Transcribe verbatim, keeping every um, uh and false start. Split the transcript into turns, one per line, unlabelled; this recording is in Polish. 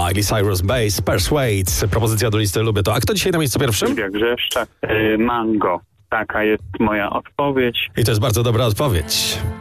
Miley Cyrus, Bass, Persuade. Propozycja do listy Lubię to. A kto dzisiaj na miejscu pierwszym?
Sylwia Grzeszczak, y, Mango. Taka jest moja odpowiedź.
I to jest bardzo dobra odpowiedź.